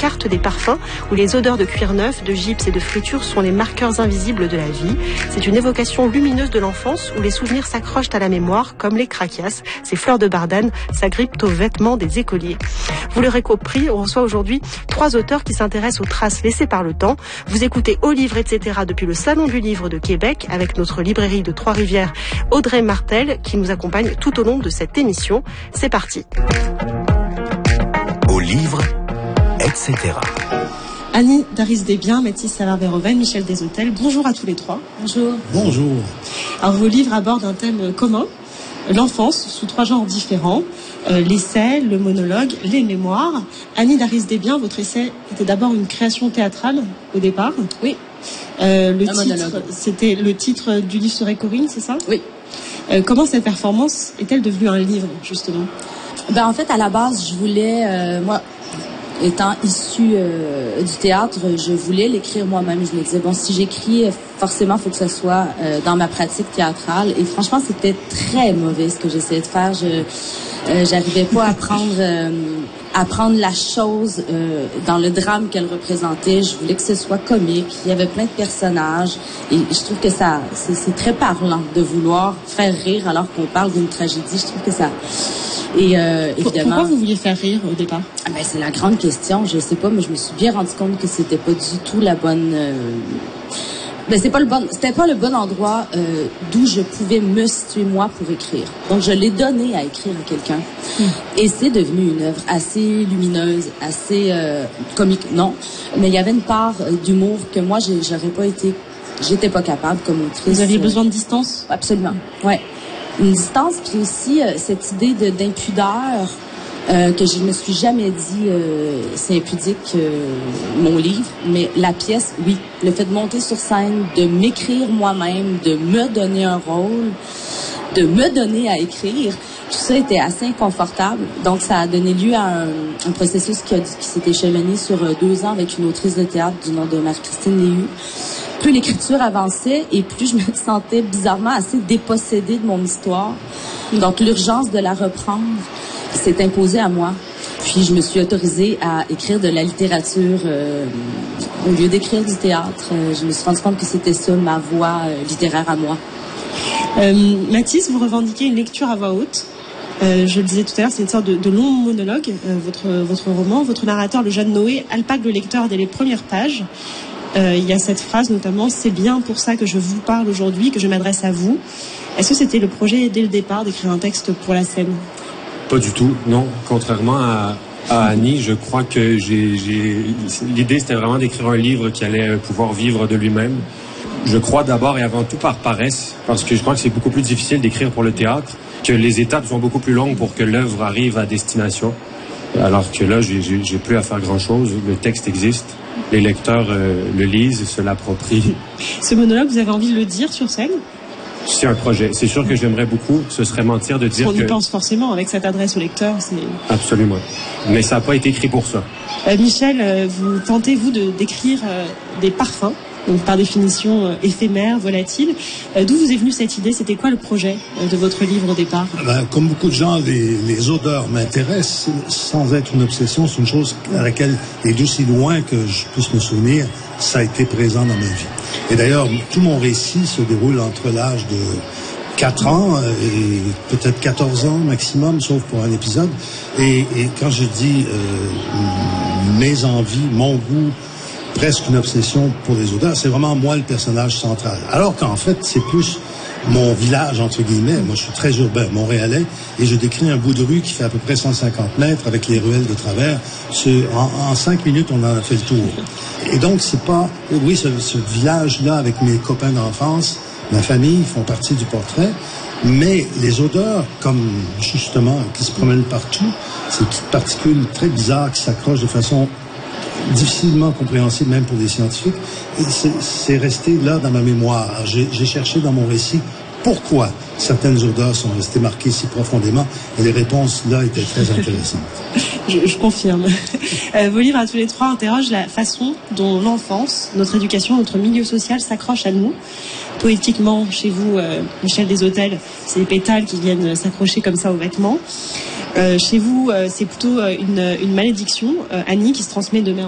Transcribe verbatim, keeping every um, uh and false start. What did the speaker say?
carte des parfums où les odeurs de cuir neuf, de gypse et de friture sont les marqueurs invisibles de la vie. C'est une évocation lumineuse de l'enfance où les souvenirs s'accrochent à la mémoire comme les craquias. Ces fleurs de bardane s'agrippent aux vêtements des écoliers. Vous l'aurez compris, on reçoit aujourd'hui trois auteurs qui s'intéressent aux traces laissées par le temps. Vous écoutez Au Livre, et cetera depuis le Salon du Livre de Québec avec notre librairie de Trois-Rivières, Audrey Martel, qui nous accompagne tout au long de cette émission. C'est parti. Au Livre, et cetera. Annie Daris-Desbiens, Mathis Savard-Véroven, Michel Deshôtels, bonjour à tous les trois. Bonjour. Bonjour. Alors vos livres abordent un thème commun, l'enfance sous trois genres différents, euh, l'essai, le monologue, les mémoires. Annie Daris-Desbiens, votre essai était d'abord une création théâtrale au départ. Oui. Euh, le un titre, monologue. C'était le titre du livre serait Corinne, c'est ça? Oui. Euh, comment cette performance est-elle devenue un livre, justement? Ben en fait, à la base, je voulais, euh, moi, étant issue euh, du théâtre, je voulais l'écrire moi-même. Je me disais, bon, si j'écris, forcément, il faut que ce soit euh, dans ma pratique théâtrale. Et franchement, c'était très mauvais ce que j'essayais de faire. Je euh, j'arrivais pas à prendre, euh, à prendre la chose euh, dans le drame qu'elle représentait. Je voulais que ce soit comique. Il y avait plein de personnages. Et je trouve que ça, c'est, c'est très parlant de vouloir faire rire alors qu'on parle d'une tragédie. Je trouve que ça... Et euh, évidemment. Pourquoi vous vouliez faire rire au départ? Ah ben, c'est la grande question. Je sais pas, mais je me suis bien rendu compte que c'était pas du tout la bonne. Euh... Ben c'est pas le bon. C'était pas le bon endroit euh, d'où je pouvais me situer moi pour écrire. Donc je l'ai donné à écrire à quelqu'un. Mm. Et c'est devenu une œuvre assez lumineuse, assez euh, comique. Non, mais il y avait une part euh, d'humour que moi j'ai, j'aurais pas été. J'étais pas capable comme autrice. Vous aviez besoin de distance? Absolument. Ouais. Une distance, puis aussi euh, cette idée de, d'impudeur euh, que je ne me suis jamais dit euh, c'est impudique euh, mon livre, mais la pièce, oui. Le fait de monter sur scène, de m'écrire moi-même, de me donner un rôle, de me donner à écrire, tout ça était assez inconfortable. Donc ça a donné lieu à un, un processus qui, a, qui s'est échelonné sur deux ans avec une autrice de théâtre du nom de Marie-Christine Léhu. Plus l'écriture avançait et plus je me sentais bizarrement assez dépossédée de mon histoire. Donc l'urgence de la reprendre s'est imposée à moi. Puis je me suis autorisée à écrire de la littérature euh, au lieu d'écrire du théâtre. Euh, je me suis rendu compte que c'était ça ma voie euh, littéraire à moi. Euh, Mathis, vous revendiquez une lecture à voix haute. Euh, je le disais tout à l'heure, c'est une sorte de, de long monologue, euh, votre, votre roman. Votre narrateur, le jeune Noé, alpague le lecteur dès les premières pages. Euh, il y a cette phrase notamment, c'est bien pour ça que je vous parle aujourd'hui, que je m'adresse à vous. Est-ce que c'était le projet dès le départ d'écrire un texte pour la scène? Pas du tout, non. Contrairement à, à Annie, je crois que j'ai, j'ai... l'idée c'était vraiment d'écrire un livre qui allait pouvoir vivre de lui-même. Je crois d'abord et avant tout par paresse, parce que je crois que c'est beaucoup plus difficile d'écrire pour le théâtre, que les étapes sont beaucoup plus longues pour que l'œuvre arrive à destination. Alors que là, j'ai, j'ai, j'ai plus à faire grand-chose. Le texte existe. Les lecteurs euh, le lisent, se l'approprient. Ce monologue, vous avez envie de le dire sur scène? C'est un projet. C'est sûr que j'aimerais beaucoup. Ce serait mentir de dire On que... y pense forcément avec cette adresse au lecteur. C'est... Absolument. Mais ça n'a pas été écrit pour ça. Euh, Michel, euh, vous tentez, vous, de, d'écrire euh, des parfums, donc par définition euh, éphémères, volatiles. Euh, d'où vous est venue cette idée? C'était quoi le projet euh, de votre livre au départ? Ben, comme beaucoup de gens, les, les odeurs m'intéressent sans être une obsession. C'est une chose à laquelle, et d'aussi loin que je puisse me souvenir, ça a été présent dans ma vie. Et d'ailleurs, tout mon récit se déroule entre l'âge de quatre ans et peut-être quatorze ans maximum, sauf pour un épisode. Et, et quand je dis euh, mes envies, mon goût, presque une obsession pour les odeurs, c'est vraiment moi le personnage central. Alors qu'en fait, c'est plus mon village, entre guillemets. Moi, je suis très urbain, montréalais, et je décris un bout de rue qui fait à peu près cent cinquante mètres avec les ruelles de travers. C'est, en, en cinq minutes, on en a fait le tour. Et donc, c'est pas... Oui, ce, ce village-là, avec mes copains d'enfance, ma famille, font partie du portrait. Mais les odeurs, comme justement, qui se promènent partout, ces petites particules très bizarres qui s'accrochent de façon difficilement compréhensible même pour des scientifiques, c'est, c'est resté là dans ma mémoire. J'ai, j'ai cherché dans mon récit pourquoi certaines odeurs sont restées marquées si profondément, et les réponses là étaient très intéressantes. je, je confirme. Euh, vos livres à tous les trois interrogent la façon dont l'enfance, notre éducation, notre milieu social s'accroche à nous. Poétiquement, chez vous, euh, Michel Deshôtels, c'est les pétales qui viennent s'accrocher comme ça aux vêtements. Euh, chez vous, euh, c'est plutôt euh, une, une malédiction, euh, Annie, qui se transmet de mère